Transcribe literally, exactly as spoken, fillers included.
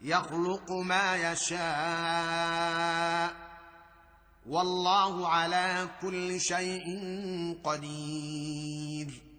يخلق ما يشاء والله على كل شيء قدير.